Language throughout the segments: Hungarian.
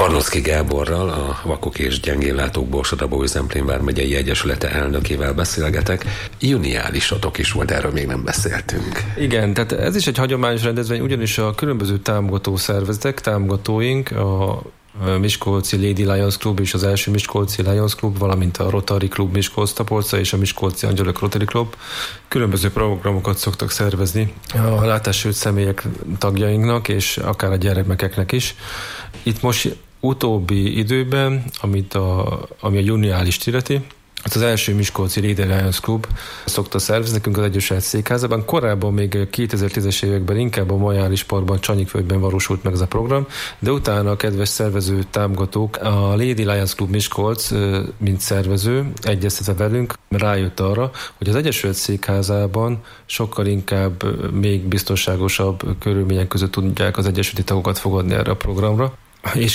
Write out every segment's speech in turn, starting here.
Barnocki Gáborral, a Vakok és Gyengénlátók Borsod-Abaúj-Zemplén vármegyei egyesülete elnökével beszélgetek. Juniálisatok is volt, erről még nem beszéltünk. Igen, tehát ez is egy hagyományos rendezvény, ugyanis a különböző támogató szervezetek, támogatóink, a Miskolci Lady Lions Club és az első Miskolci Lions Club, valamint a Rotary Club Miskolc-Tapolca és a Miskolci Angyalok Rotary Club különböző programokat szoktak szervezni a látássérült személyek tagjainknak, és akár a gyermekeknek is. Itt most utóbbi időben, ami a juniálist illeti, az első Miskolci Lady Lions Club szokta szervezni nekünk az Egyesület székházában. Korábban még 2010-es években inkább a Majális Parkban, Csanyikvölgyben valósult meg ez a program, de utána a kedves szervező támogatók, a Lady Lions Club Miskolc, mint szervező, egyeztetve velünk, rájött arra, hogy az Egyesület székházában sokkal inkább még biztonságosabb körülmények között tudják az egyesületi tagokat fogadni erre a programra. És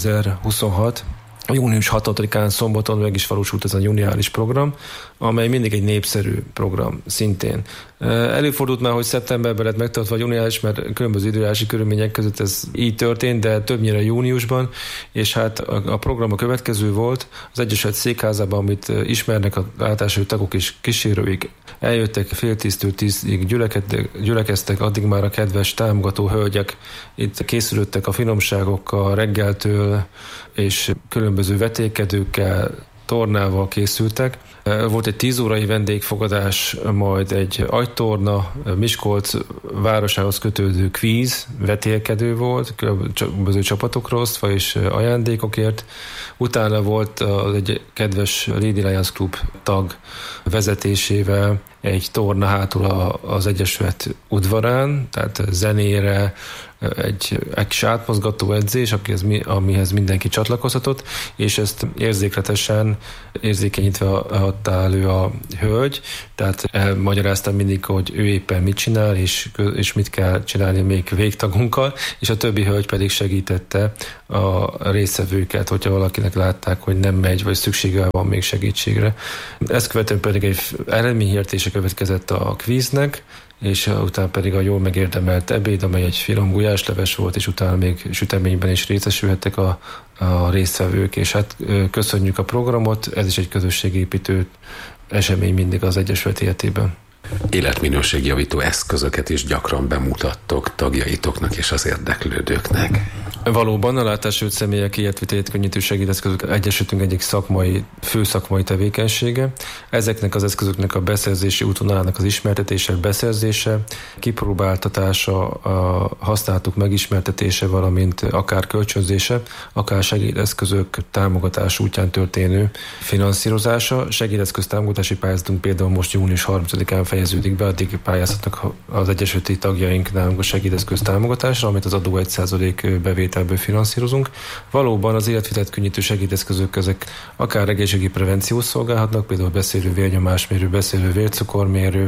2026 június 6-án szombaton meg is valósult ez a juniális program, amely mindig egy népszerű program szintén. Előfordult már, hogy szeptemberben lett megtartva a juniális, mert különböző időjárási körülmények között ez így történt, de többnyire júniusban, és hát a program a következő volt, az Egyesület székházában, amit ismernek a látássérült tagok és kísérőik, eljöttek fél 10-től 10-ig, gyülekeztek, addig már a kedves támogató hölgyek itt készülöttek a finomságokkal reggeltől, és különböző vetélkedőkkel, tornával készültek. Volt egy 10 órai vendégfogadás, majd egy agytorna, Miskolc városához kötődő kvíz, vetélkedő volt, különböző csapatokra osztva és ajándékokért. Utána volt egy kedves Lady Lions Club tag vezetésével egy torna hátul az Egyesület udvarán, tehát zenére, egy kis átmozgató edzés, amihez mindenki csatlakozhatott, és ezt érzékenyítve adta elő a hölgy, tehát elmagyaráztam mindig, hogy ő éppen mit csinál, és mit kell csinálni még végtagunkkal, és a többi hölgy pedig segítette a résztvevőket, hogyha valakinek látták, hogy nem megy, vagy szüksége van még segítségre. Ezt követően pedig egy eredményhirdetésre következett a kvíznek, és utána pedig a jól megérdemelt ebéd, amely egy finom gulyásleves volt, és utána még süteményben is részesülhettek a résztvevők, és hát köszönjük a programot, ez is egy közösségépítő esemény mindig az Egyesület életében. Életminőségjavító eszközöket is gyakran bemutattok tagjaitoknak és az érdeklődőknek. Valóban a látássérült személyek életvitelét könnyítő segédeszközök egyesületünk egyik főszakmai tevékenysége. Ezeknek az eszközöknek a beszerzési útvonalának az ismertetése, beszerzése, kipróbáltatása, a használatuk megismertetése, valamint akár kölcsönzése, akár segédeszközök támogatás útján történő finanszírozása. Segédeszköz támogatási pályázatunk például most június 30-án fejeződik be, addig pályázhatnak az egyesületi tagjaink nálunk a segédeszköz támogatásra, amit az adó 1% bevételből finanszírozunk. Valóban az életvitelt könnyítő segédeszközök ezek akár egészségügyi prevenciót szolgálhatnak, például beszélő vérnyomásmérő, beszélő vércukormérő,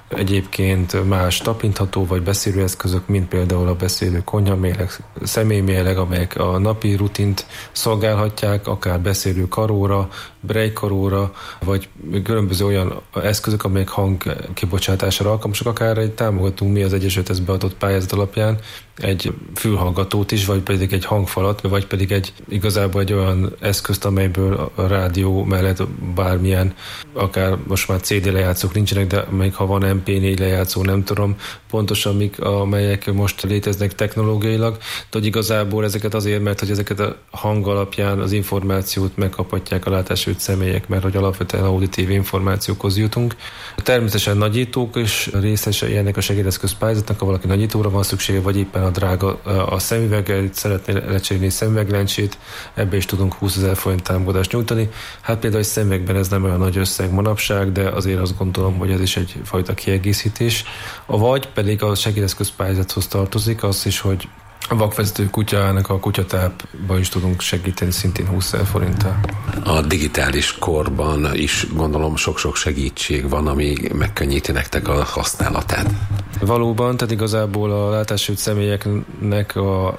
egyébként más tapintható vagy beszélőeszközök, mint például a beszélő konyhamérleg, személymérleg, amelyek a napi rutint szolgálhatják, akár beszélő karóra, brejkaróra, vagy különböző olyan eszközök, amelyek hangkibocsátásra alkalmasak, akár egy támogatunk mi az Egyesülethez beadott pályázat alapján egy fülhallgatót is, vagy pedig egy hangfalat, vagy pedig igazából egy olyan eszközt, amelyből a rádió mellett bármilyen, akár most már CD lejátszók nincsenek, de még ha van MP4 lejátszó, nem tudom pontosan amelyek most léteznek technológiailag, de hogy igazából ezeket azért, mert hogy ezeket a hang alapján az információt megkaphatják a látássérült személyek, mert hogy alapvetően auditív információkhoz jutunk. Természetesen nagyítók is részesei ennek a segédeszköz pályázatnak, ha valaki nagyítóra van szüksége, vagy éppen a drága a szemüveget, szeretné lecserélni szemüveglencsét, ebbe is tudunk 20 000 forint támogatást nyújtani. Hát például egy szemüvegben ez nem olyan nagy összeg manapság, de azért azt gondolom, hogy ez is egyfajta kiegészítés. Vagy pedig a segédeszköz pályázathoz tartozik az is, hogy a vakvezető kutyának a kutyatápban is tudunk segíteni szintén 20 000 forinttal. A digitális korban is gondolom sok-sok segítség van, ami megkönnyíti nektek a használatát. Valóban, tehát igazából a látássérült személyeknek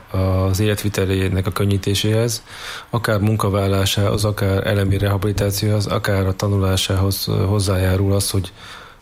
az életvitelének a könnyítéséhez, akár munkavállásához, akár elemi rehabilitációhoz, akár a tanulásához hozzájárul az, hogy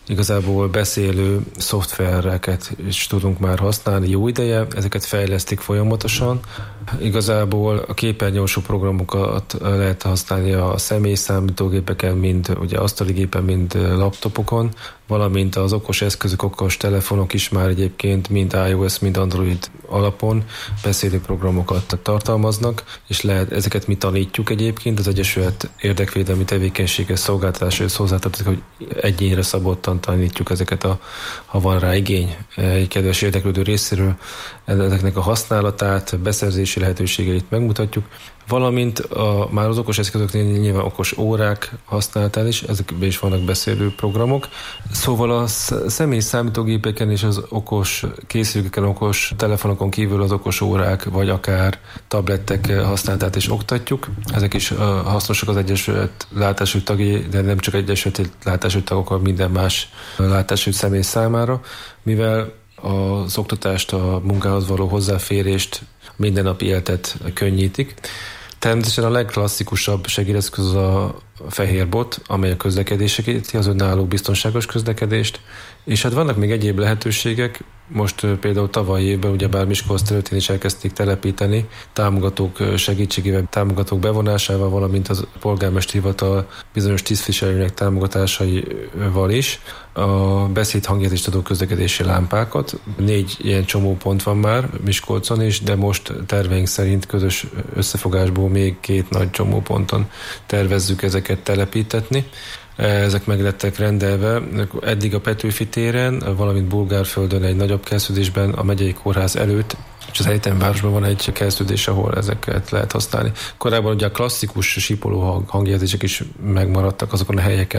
Igazából beszélő szoftvereket is tudunk már használni jó ideje, ezeket fejlesztik folyamatosan. Igazából a képernyősú programokat lehet használni a személyszámítógépeken, mind ugye asztali gépen, mind laptopokon, valamint az okos eszközök, okos telefonok is már egyébként mind iOS, mind Android alapon beszélő programokat tartalmaznak, és ezeket mi tanítjuk egyébként, az Egyesület érdekvédelmi tevékenységes szolgáltatáshoz hozzátartozik, hogy egyénre szabottan tanítjuk ezeket, ha van rá igény egy kedves érdeklődő részéről, ezeknek a használatát, beszerzési lehetőségeit megmutatjuk, valamint már az okos eszközöknél nyilván okos órák használatán is, ezekben is vannak beszélő programok. Szóval a személy számítógépeken és az okos készülékeken, okos telefonokon kívül az okos órák, vagy akár tablettek használatát is oktatjuk. Ezek is hasznosak az Egyesület látású tagjai, de nem csak Egyesületi látású tagok, hanem minden más látású személy számára, mivel az oktatást, a munkához való hozzáférést, mindennapi életet könnyítik. Természetesen a legklasszikusabb segédeszköz a fehér bot, amely a közlekedést segíti, az önálló biztonságos közlekedést, és hát vannak még egyéb lehetőségek. Most például tavaly évben ugyebár Miskolc területén is elkezdték telepíteni támogatók segítségével, támogatók bevonásával, valamint az polgármesteri hivatal bizonyos tisztviselőnek támogatásaival is a beszédhangját adó közlekedési lámpákat. 4 ilyen csomópont van már Miskolcon is, de most terveink szerint közös összefogásból még 2 nagy csomóponton tervezzük ezeket telepítetni. Ezek meg lettek rendelve. Eddig a Petőfi téren, valamint Bulgárföldön egy nagyobb kelsződésben a megyei kórház előtt, és az egyetemvárosban van egy kelsződés, ahol ezeket lehet használni. Korábban ugye a klasszikus sípoló hangjelzések is megmaradtak azokon a helyeken,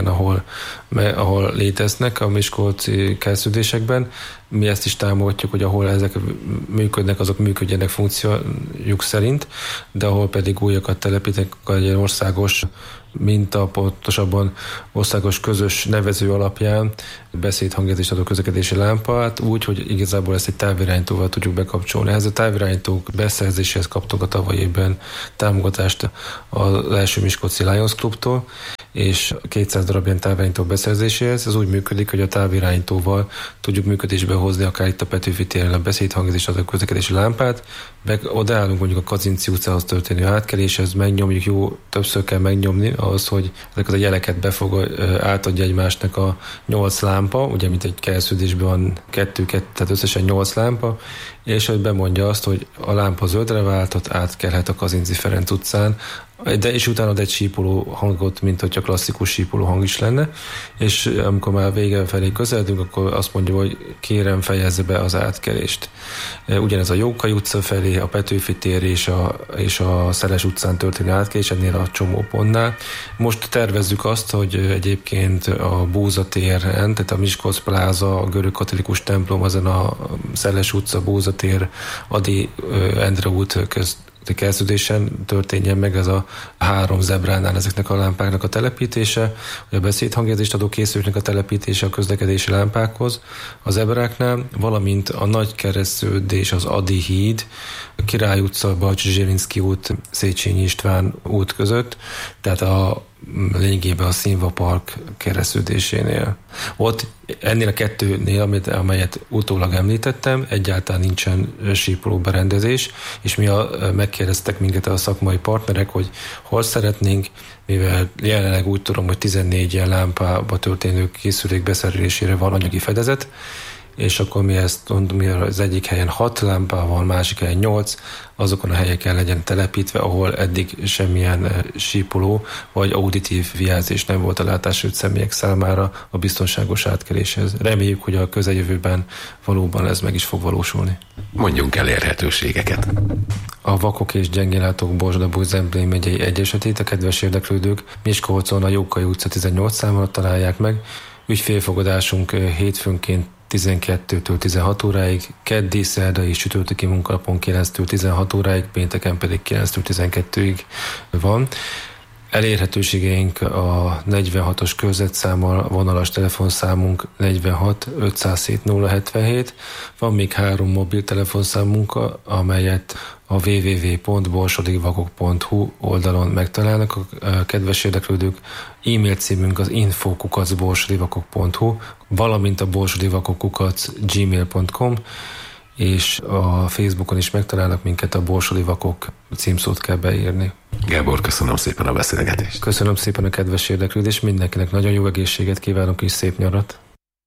ahol léteznek a miskolci kelsződésekben. Mi ezt is támogatjuk, hogy ahol ezek működnek, azok működjenek funkciójuk szerint, de ahol pedig újakat telepítenek, egy országos minta, pontosabban országos közös nevező alapján beszédhangját adó közlekedési lámpát, úgy, hogy igazából ezt egy távirányítóval tudjuk bekapcsolni. Ehhez a távirányítók beszerzéséhez kaptunk a tavalyi évben támogatást az első Miskolci Lions Clubtól, és 200 darab ilyen távirányító beszerzéséhez. Ez úgy működik, hogy a távirányítóval tudjuk működésbe hozni akár itt a Petőfi téren a beszédhangját adó közlekedési lámpát, odaállunk mondjuk a Kazinczy utcához történő átkeléshez, megnyomjuk, jó, többször kell megnyomni ahhoz, hogy ezeket a jeleket átadja egymásnak a 8 lámpa, ugye mint egy kelsződésben van 2, tehát összesen 8 lámpa, és hogy bemondja azt, hogy a lámpa zöldre váltott, átkelhet a Kazinczy Ferenc utcán, de és utána ad egy sípoló hangot, mint hogyha klasszikus sípoló hang is lenne, és amikor már vége felé közeledünk, akkor azt mondja, hogy kérem fejezze be az átkelést. Ugyanez a Jókai utca felé, a Petőfi tér és a Szeles utcán történő átkelés, ennél a csomópontnál. Most tervezzük azt, hogy egyébként a Bóza téren, tehát a Miskolc pláza, a görög katolikus templom, azon a Szeles utca, Bóza tér, Ady Endre út kezdődésen történjen meg ez a 3 zebránál ezeknek a lámpáknak a telepítése, vagy a beszédhangját adó készüléknek a telepítése a közlekedési lámpákhoz a zebráknál, valamint a nagy keresztődés, az Ady híd, Király utca, Balcsy-Zsilinszky út, Széchenyi István út között, tehát lényegében a Színva Park keresztődésénél. Ott ennél a 2-nél, amelyet utólag említettem, egyáltalán nincsen sípoló berendezés, és megkérdeztek minket a szakmai partnerek, hogy hol szeretnénk, mivel jelenleg úgy tudom, hogy 14 ilyen lámpába történő készülék beszerelésére van anyagi fedezet, és akkor mi ezt mondom, az egyik helyen 6 lámpa van, másik helyen 8, azokon a helyeken legyen telepítve, ahol eddig semmilyen sípoló vagy auditív jelzés nem volt a látásült személyek számára a biztonságos átkeléshez. Reméljük, hogy a közeljövőben valóban ez meg is fog valósulni. Mondjunk elérhetőségeket. A Vakok és Gyengénlátók Borsod-Abaúj-Zemplén megyei egyesületét a kedves érdeklődők Miskolcon a Jókai utca 18 számon találják meg. Ügyfélfogadásunk hétfőnként 12-től 16 óráig, keddi, szerdai és csütörtöki munkanapon 9-től 16 óráig, pénteken pedig 9-től 12-ig van. Elérhetőségeink a 46-os körzetszámmal, vonalas telefonszámunk 46 507 077. Van még 3 mobiltelefonszámunk, amelyet a www.borsodigvakok.hu oldalon megtalálnak a kedves érdeklődők. E-mail címünk az info@borsodigvakok.hu, valamint a borsodigvakok@gmail.com, és a Facebookon is megtalálnak minket, a Borsodi Vakok címszót kell beírni. Gábor, köszönöm szépen a beszélgetést. Köszönöm szépen a kedves érdeklődést, mindenkinek nagyon jó egészséget kívánok és szép nyarat.